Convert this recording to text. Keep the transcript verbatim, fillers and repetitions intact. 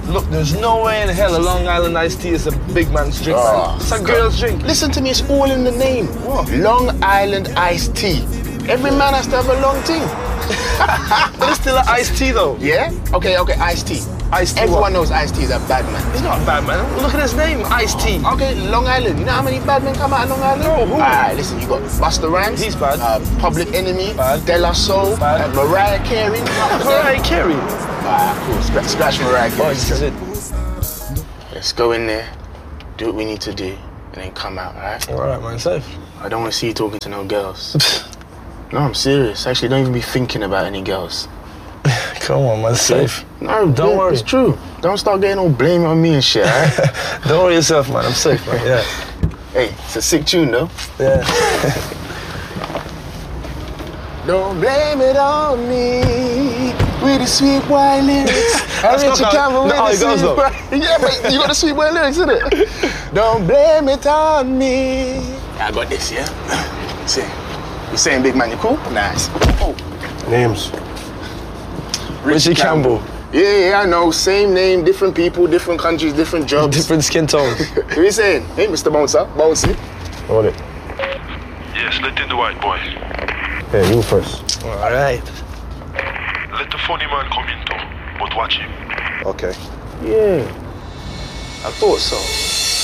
Look, there's no way in hell a Long Island iced tea is a big man's drink, Oh, man. It's a girl's drink. Listen to me, it's all in the name. What? Long Island iced tea. Every man has to have a long thing. But it's still an iced tea, though. Yeah? Okay, okay, iced tea. Iced tea Everyone what? knows iced tea is a bad man. He's not a bad man. Look at his name, Iced Tea. Okay, Long Island. You know how many bad men come out of Long Island? No, who? Alright, listen, you got Busta Rhymes. He's bad. Uh, Public Enemy. Bad. De La Soul. Bad. Uh, Mariah Carey. Mariah Carey. Alright, cool. Scratch, scratch Mariah Carey. Oh, you said it. Let's go in there, do what we need to do, and then come out, alright? Alright, man, safe. I don't want to see you talking to no girls. No, I'm serious. Actually, don't even be thinking about any girls. Come on, man, safe. No, Don't yeah, worry. It's true. Don't start getting all blaming on me and shit, alright? Don't worry yourself, man. I'm safe, man. Yeah. Hey, it's a sick tune, though. Yeah. Don't blame it on me with the sweet boy lyrics. I That's reach not your how- camera with not how the it goes, sweet though. boy. Yeah, but you got the sweet boy lyrics, innit? Don't blame it on me. I got this, yeah? See, you saying big man, you cool? Nice. Oh. Names. Richie Campbell. Yeah, yeah, I know. Same name, different people, different countries, different jobs. Different skin tones. What are you saying? Hey, Mister Bouncer, Bouncy. Hold it. Yes, let in the white boy. Hey, you first. Alright. Let the funny man come in too, but watch him. Okay. Yeah. I thought so.